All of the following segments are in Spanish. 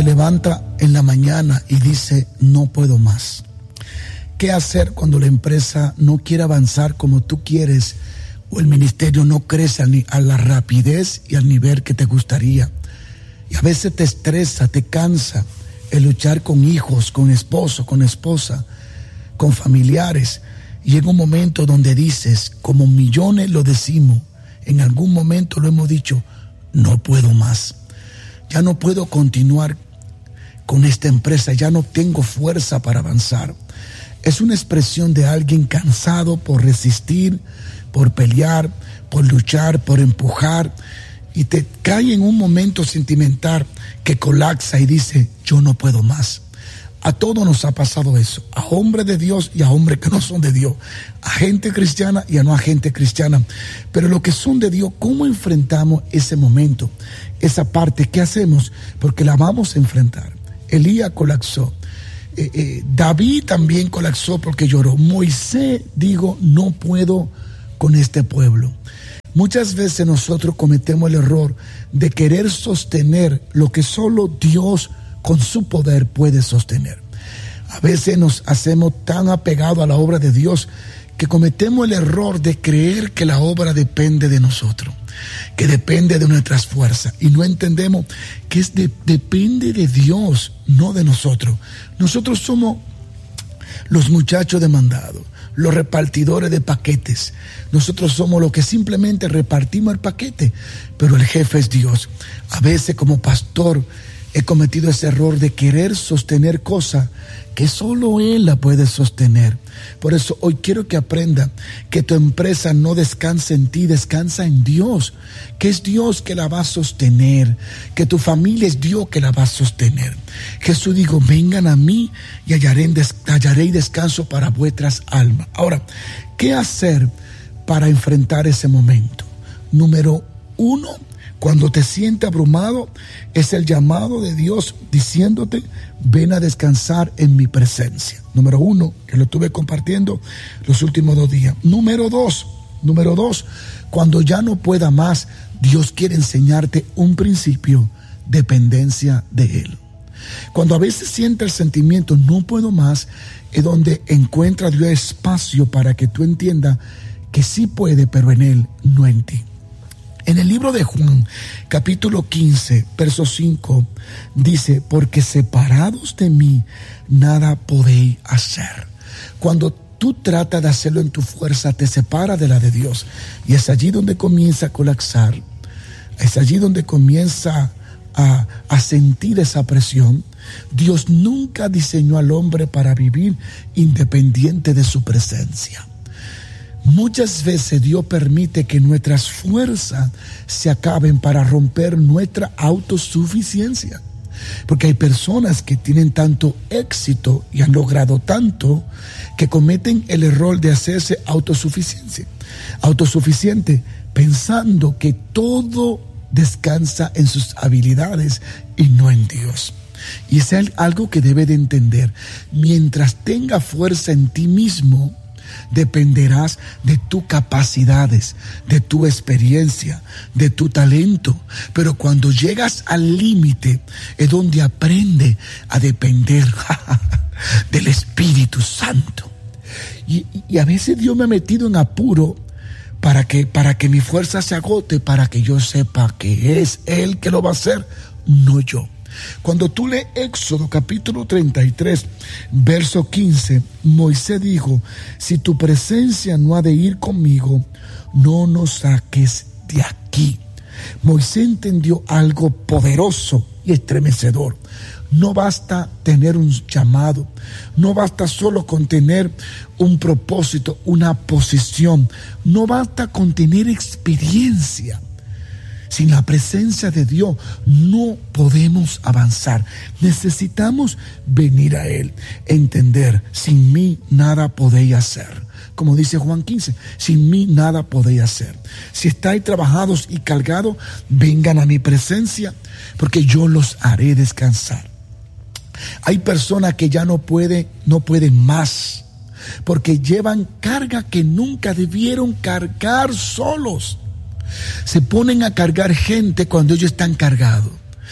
levanta en la mañana y dice, no puedo más. ¿Qué hacer cuando la empresa no quiere avanzar como tú quieres o el ministerio no crece a la rapidez y al nivel que te gustaría? Y a veces te estresa, te cansa el luchar con hijos, con esposo, con esposa, con familiares. Y llega un momento donde dices, como millones lo decimos, en algún momento lo hemos dicho, no puedo más. Ya no puedo continuar con esta empresa, ya no tengo fuerza para avanzar. Es una expresión de alguien cansado por resistir, por pelear, por luchar, por empujar, y te cae en un momento sentimental que colapsa y dice, yo no puedo más. A todos nos ha pasado eso, a hombres de Dios y a hombres que no son de Dios, a gente cristiana y a no a gente cristiana. Pero los que son de Dios, ¿cómo enfrentamos ese momento? Esa parte, ¿qué hacemos? Porque la vamos a enfrentar. Elías colapsó. David también colapsó porque lloró. Moisés dijo, no puedo con este pueblo. Muchas veces nosotros cometemos el error de querer sostener lo que solo Dios con su poder puede sostener. A veces nos hacemos tan apegados a la obra de Dios que cometemos el error de creer que la obra depende de nosotros, que depende de nuestras fuerzas, y no entendemos que depende de Dios, no de nosotros. Nosotros somos los muchachos demandados, los repartidores de paquetes. Nosotros somos los que simplemente repartimos el paquete, pero el jefe es Dios. A veces como pastor he cometido ese error de querer sostener cosas que solo Él la puede sostener. Por eso hoy quiero que aprenda que tu empresa no descansa en ti, descansa en Dios, que es Dios que la va a sostener, que tu familia es Dios que la va a sostener. Jesús dijo, vengan a mí y hallaré descanso para vuestras almas. Ahora, ¿qué hacer para enfrentar ese momento? Número 1, cuando te sientes abrumado, es el llamado de Dios diciéndote, ven a descansar en mi presencia. Número 1, que lo estuve compartiendo los últimos 2 días. Número dos, cuando ya no pueda más, Dios quiere enseñarte un principio, dependencia de Él. Cuando a veces siente el sentimiento, no puedo más, es donde encuentra Dios espacio para que tú entiendas que sí puede, pero en Él, no en ti. En el libro de Juan, capítulo 15, verso 5, dice, porque separados de mí, nada podéis hacer. Cuando tú tratas de hacerlo en tu fuerza, te separa de la de Dios. Y es allí donde comienza a colapsar. Es allí donde comienza a sentir esa presión. Dios nunca diseñó al hombre para vivir independiente de su presencia. Muchas veces Dios permite que nuestras fuerzas se acaben para romper nuestra autosuficiencia. Porque hay personas que tienen tanto éxito y han logrado tanto que cometen el error de hacerse autosuficiente, pensando que todo descansa en sus habilidades y no en Dios. Y es algo que debe de entender. Mientras tenga fuerza en ti mismo, dependerás de tus capacidades, de tu experiencia, de tu talento. Pero cuando llegas al límite es donde aprende a depender del Espíritu Santo. Y a veces Dios me ha metido en apuro para que mi fuerza se agote, para que yo sepa que es Él que lo va a hacer, no yo. Cuando tú lees Éxodo capítulo 33, verso 15, Moisés dijo, si tu presencia no ha de ir conmigo, no nos saques de aquí. Moisés entendió algo poderoso y estremecedor. No basta tener un llamado, no basta solo con tener un propósito, una posición, no basta con tener experiencia. Sin la presencia de Dios no podemos avanzar. Necesitamos venir a Él, entender, sin mí nada podéis hacer. Como dice Juan 15, sin mí nada podéis hacer. Si estáis trabajados y cargados, vengan a mi presencia, porque yo los haré descansar. Hay personas que ya no pueden más, porque llevan carga que nunca debieron cargar solos. Se ponen a cargar gente cuando ellos están cargados.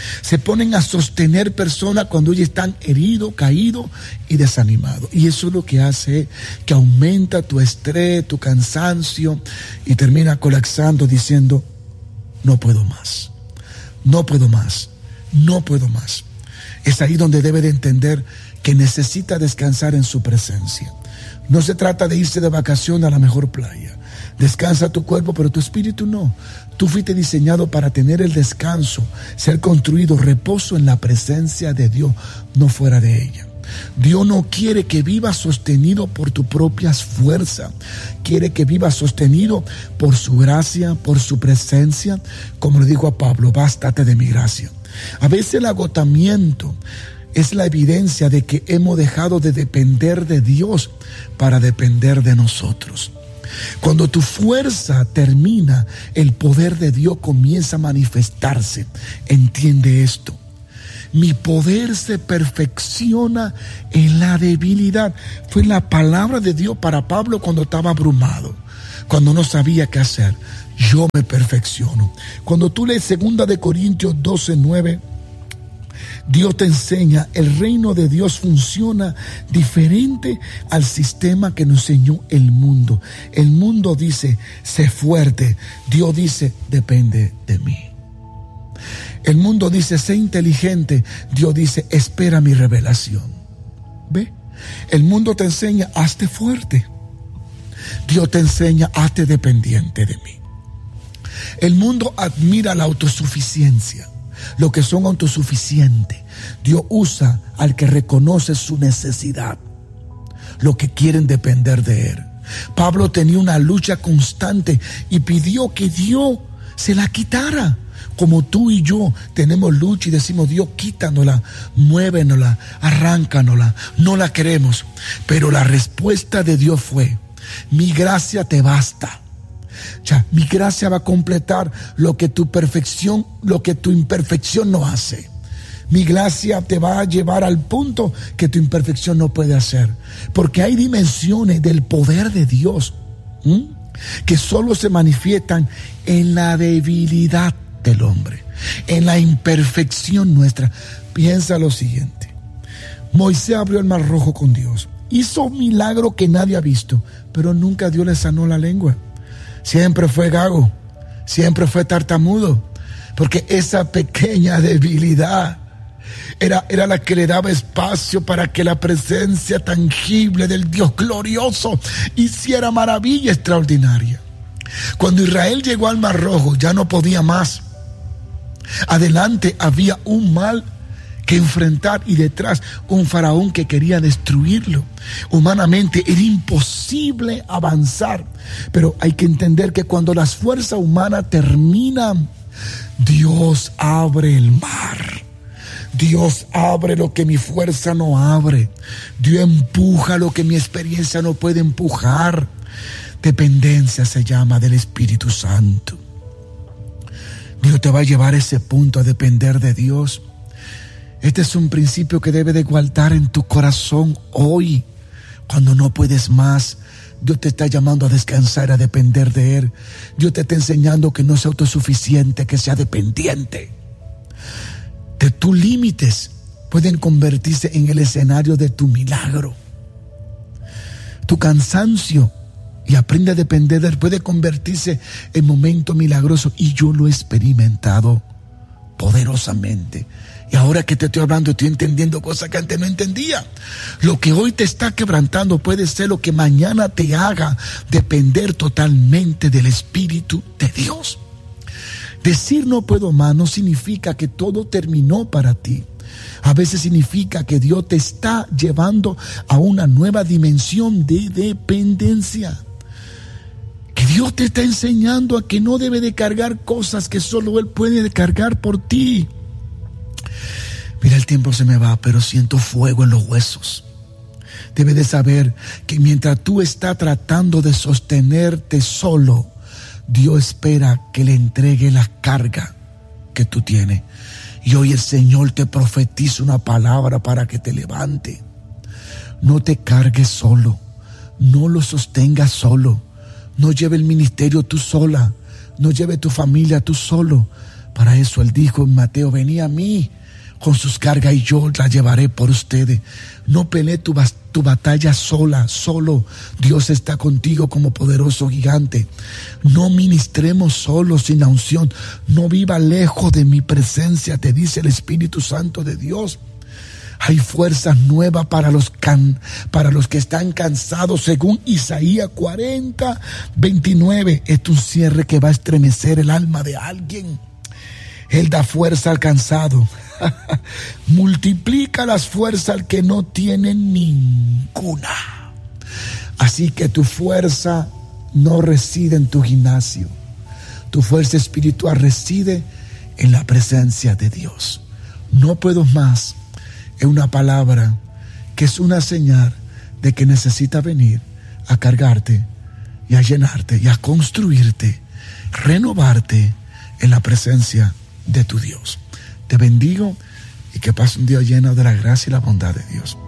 Se ponen a sostener personas cuando ellos están heridos, caídos y desanimados. Y eso es lo que hace que aumenta tu estrés, tu cansancio y termina colapsando diciendo, no puedo más, no puedo más, no puedo más. Es ahí donde debe de entender que necesita descansar en su presencia. No se trata de irse de vacaciones a la mejor playa. Descansa tu cuerpo, pero tu espíritu no. Tú fuiste diseñado para tener el descanso, ser construido, reposo en la presencia de Dios, no fuera de ella. Dios no quiere que vivas sostenido por tus propias fuerzas. Quiere que vivas sostenido por su gracia, por su presencia. Como le dijo a Pablo, bástate de mi gracia. A veces el agotamiento es la evidencia de que hemos dejado de depender de Dios para depender de nosotros. Cuando tu fuerza termina, el poder de Dios comienza a manifestarse. Entiende esto. Mi poder se perfecciona en la debilidad. Fue la palabra de Dios para Pablo cuando estaba abrumado, cuando no sabía qué hacer. Yo me perfecciono. Cuando tú lees 2 de Corintios 12:9, Dios te enseña, el reino de Dios funciona diferente al sistema que nos enseñó el mundo. El mundo dice, sé fuerte. Dios dice, depende de mí. El mundo dice, sé inteligente. Dios dice, espera mi revelación. ¿Ve? El mundo te enseña, hazte fuerte. Dios te enseña, hazte dependiente de mí. El mundo admira la autosuficiencia, lo que son autosuficientes. Dios usa al que reconoce su necesidad, lo que quieren depender de él. Pablo tenía una lucha constante y pidió que Dios se la quitara. Como tú y yo tenemos lucha y decimos, Dios, quítanosla, muévenosla, arráncanosla, no la queremos. Pero la respuesta de Dios fue, mi gracia te basta. O sea, mi gracia va a completar lo que tu perfección, lo que tu imperfección no hace. Mi gracia te va a llevar al punto que tu imperfección no puede hacer. Porque hay dimensiones del poder de Dios que solo se manifiestan en la debilidad del hombre, en la imperfección nuestra. Piensa lo siguiente. Moisés abrió el mar rojo con Dios. Hizo un milagro que nadie ha visto, pero nunca Dios le sanó la lengua. Siempre fue gago, siempre fue tartamudo, porque esa pequeña debilidad era la que le daba espacio para que la presencia tangible del Dios glorioso hiciera maravilla extraordinaria. Cuando Israel llegó al Mar Rojo, ya no podía más. Adelante había un mal que enfrentar y detrás un faraón que quería destruirlo. Humanamente era imposible avanzar, pero hay que entender que cuando las fuerzas humanas terminan, Dios abre el mar. Dios abre lo que mi fuerza no abre. Dios empuja lo que mi experiencia no puede empujar. Dependencia se llama del Espíritu Santo. Dios te va a llevar a ese punto, a depender de Dios. Este es un principio que debe de guardar en tu corazón hoy. Cuando no puedes más, Dios te está llamando a descansar, a depender de Él. Dios te está enseñando que no sea autosuficiente, que sea dependiente. De tus límites pueden convertirse en el escenario de tu milagro. Tu cansancio, y aprende a depender de Él, puede convertirse en momento milagroso. Y yo lo he experimentado poderosamente. Y ahora que te estoy hablando, estoy entendiendo cosas que antes no entendía. Lo que hoy te está quebrantando puede ser lo que mañana te haga depender totalmente del Espíritu de Dios. Decir no puedo más no significa que todo terminó para ti. A veces significa que Dios te está llevando a una nueva dimensión de dependencia. Que Dios te está enseñando a que no debe de cargar cosas que solo Él puede cargar por ti. Mira, el tiempo se me va, pero siento fuego en los huesos. Debes de saber que mientras tú estás tratando de sostenerte solo, Dios espera que le entregue la carga que tú tienes. Y hoy el Señor te profetiza una palabra para que te levante. No te cargues solo, no lo sostengas solo, no lleve el ministerio tú sola, no lleve tu familia tú solo. Para eso Él dijo en Mateo: venid a mí con sus cargas y yo las llevaré por ustedes. No pelee tu batalla solo. Dios está contigo como poderoso gigante. No ministremos solos sin la unción. No viva lejos de mi presencia, te dice el Espíritu Santo de Dios. Hay fuerzas nuevas para los que están cansados, según Isaías 40:29. Este es un cierre que va a estremecer el alma de alguien. Él da fuerza al cansado. Multiplica las fuerzas al que no tiene ninguna. Así que tu fuerza no reside en tu gimnasio. Tu fuerza espiritual reside en la presencia de Dios. No puedo más. Es una palabra que es una señal de que necesita venir a cargarte y a llenarte y a construirte, renovarte en la presencia de tu Dios. Te bendigo y que pases un día lleno de la gracia y la bondad de Dios.